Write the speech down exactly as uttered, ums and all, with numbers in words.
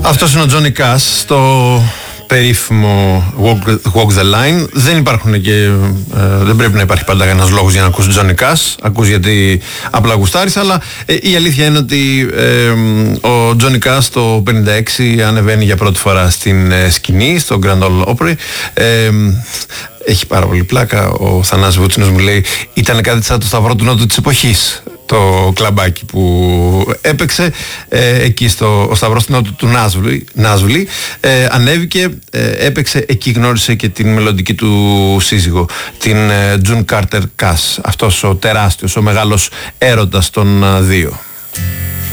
Αυτός είναι ο Τζόνι Κας στο περίφημο Walk, Walk the Line. Δεν υπάρχουν και ε, δεν πρέπει να υπάρχει πάντα ένας λόγος για να ακούσει Τζόνι Κας. Ακούς γιατί απλά γουστάρεις, αλλά ε, η αλήθεια είναι ότι ε, ο Τζόνι Κας το πενήντα έξι ανεβαίνει για πρώτη φορά στην ε, σκηνή, στο Grand Ole Opry. Ε, έχει πάρα πολύ πλάκα. Ο Θανάσης Βούτσινος μου λέει ήταν κάτι σαν το Σταυρό του Νότου της εποχής, το κλαμπάκι που έπαιξε ε, εκεί στο ο Σταυρός του Νότου του Νάσβουλη, Νάσβουλη ε, ανέβηκε, ε, έπαιξε, εκεί γνώρισε και την μελλοντική του σύζυγο, την Τζουν Κάρτερ Κας, αυτός ο τεράστιος, ο μεγάλος έρωτας των δύο.